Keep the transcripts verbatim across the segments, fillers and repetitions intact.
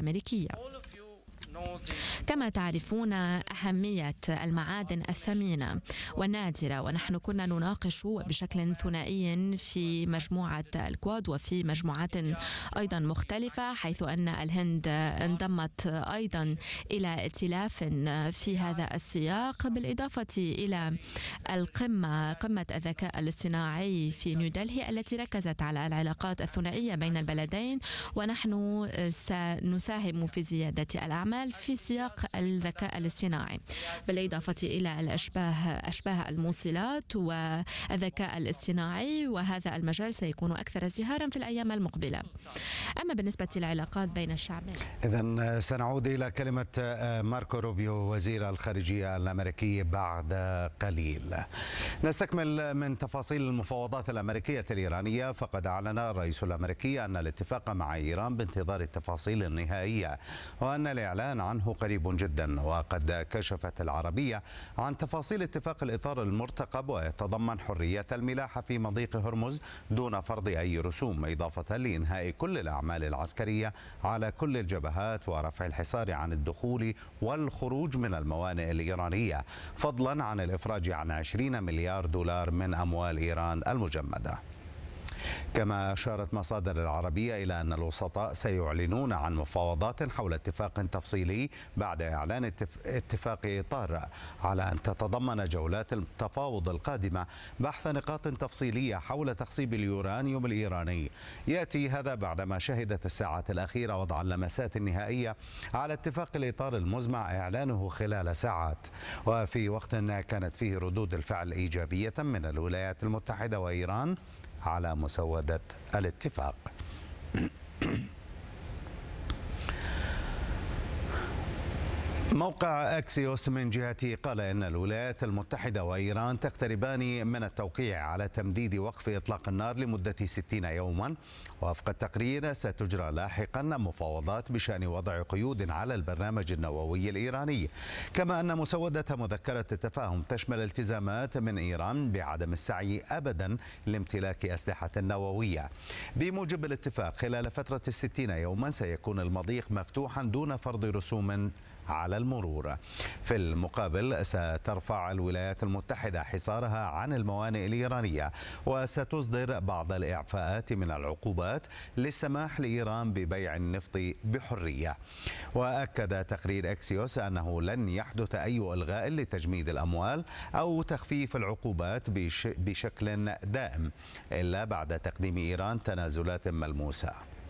الأمريكية. كما تعرفون أهمية المعادن الثمينة والنادرة، ونحن كنا نناقش بشكل ثنائي في مجموعة الكواد وفي مجموعات أيضا مختلفة، حيث أن الهند انضمت أيضا إلى ائتلاف في هذا السياق، بالإضافة إلى القمة قمة الذكاء الاصطناعي في نيودلهي التي ركزت على العلاقات الثنائية بين البلدين، ونحن سنساهم في زيادة الأعمال في سياق الذكاء الاصطناعي، بالإضافة إلى الأشباه أشباه الموصلات والذكاء الاصطناعي، وهذا المجال سيكون أكثر ازدهارا في الأيام المقبلة. أما بالنسبة للعلاقات بين الشعبين، إذن سنعود إلى كلمة ماركو روبيو وزير الخارجية الأمريكي بعد قليل. نستكمل من تفاصيل المفاوضات الأمريكية الإيرانية، فقد أعلن الرئيس الأمريكي أن الاتفاق مع إيران بانتظار التفاصيل النهائية، وأن الإعلان عنه قريب جدا. وقد كشفت العربية عن تفاصيل اتفاق الإطار المرتقب، ويتضمن حرية الملاحة في مضيق هرمز دون فرض أي رسوم، إضافة لإنهاء كل الأعمال العسكرية على كل الجبهات ورفع الحصار عن الدخول والخروج من الموانئ الإيرانية، فضلا عن الإفراج عن عشرين مليار دولار من أموال إيران المجمدة. كما أشارت مصادر العربية إلى أن الوسطاء سيعلنون عن مفاوضات حول اتفاق تفصيلي بعد إعلان اتفاق إطار، على أن تتضمن جولات التفاوض القادمة بحث نقاط تفصيلية حول تخصيب اليورانيوم الإيراني. يأتي هذا بعدما شهدت الساعات الأخيرة وضع اللمسات النهائية على اتفاق الإطار المزمع إعلانه خلال ساعات، وفي وقت كانت فيه ردود الفعل إيجابية من الولايات المتحدة وإيران على مسودة الاتفاق. موقع أكسيوس من جهته قال إن الولايات المتحدة وإيران تقتربان من التوقيع على تمديد وقف إطلاق النار لمدة ستين يوما. وفق التقرير ستجرى لاحقا مفاوضات بشأن وضع قيود على البرنامج النووي الإيراني، كما أن مسودة مذكرة التفاهم تشمل التزامات من إيران بعدم السعي أبدا لامتلاك أسلحة نووية. بموجب الاتفاق خلال فترة الستين يوما سيكون المضيق مفتوحا دون فرض رسوم على المرور. في المقابل سترفع الولايات المتحدة حصارها عن الموانئ الإيرانية، وستصدر بعض الإعفاءات من العقوبات للسماح لإيران ببيع النفط بحرية. وأكد تقرير أكسيوس أنه لن يحدث أي إلغاء لتجميد الأموال أو تخفيف العقوبات بشكل دائم إلا بعد تقديم إيران تنازلات ملموسة.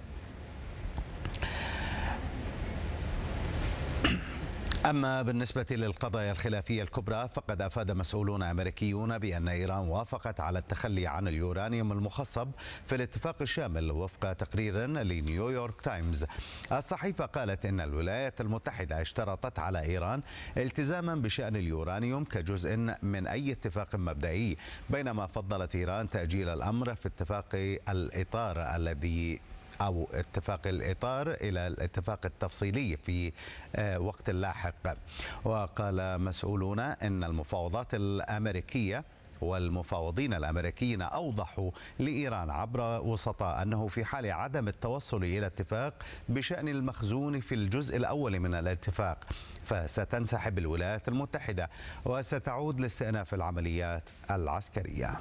أما بالنسبة للقضايا الخلافية الكبرى، فقد أفاد مسؤولون أمريكيون بأن إيران وافقت على التخلي عن اليورانيوم المخصب في الاتفاق الشامل، وفق تقرير لنيويورك تايمز. الصحيفة قالت إن الولايات المتحدة اشترطت على إيران التزاما بشأن اليورانيوم كجزء من أي اتفاق مبدئي، بينما فضلت إيران تأجيل الأمر في اتفاق الإطار الذي أو اتفاق الإطار إلى الاتفاق التفصيلي في وقت لاحق. وقال مسؤولون إن المفاوضات الأمريكية والمفاوضين الأمريكيين أوضحوا لإيران عبر وسطاء أنه في حال عدم التوصل إلى اتفاق بشأن المخزون في الجزء الأول من الاتفاق، فستنسحب الولايات المتحدة وستعود لاستئناف العمليات العسكرية.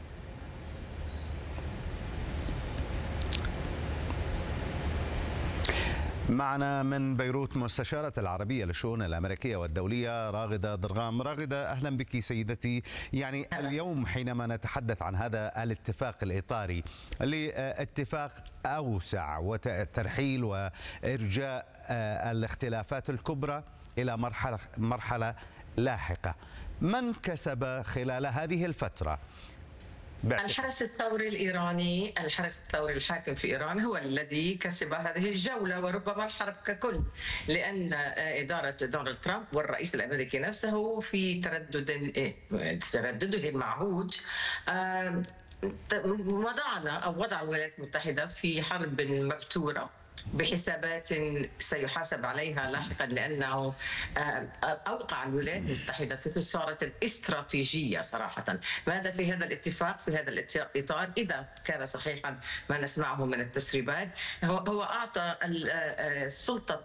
معنا من بيروت مستشارة العربية للشؤون الأمريكية والدولية راغدة ضرغام. راغدة، أهلا بك سيدتي. يعني اليوم حينما نتحدث عن هذا الاتفاق الإطاري لاتفاق أوسع وترحيل وإرجاء الاختلافات الكبرى إلى مرحلة مرحلة لاحقة، من كسب خلال هذه الفترة؟ الحرس الثوري الإيراني، الحرس الثوري الحاكم في إيران هو الذي كسب هذه الجولة وربما الحرب ككل، لأن إدارة دونالد ترامب والرئيس الأمريكي نفسه في تردد تردده المعهود وضعنا أو وضع الولايات المتحدة في حرب مبتورة بحسابات سيحاسب عليها لاحقا، لأنه أوقع الولايات المتحدة في خسارة استراتيجية صراحة. ماذا في هذا الاتفاق في هذا الإطار إذا كان صحيحا ما نسمعه من التسريبات؟ هو أعطى السلطة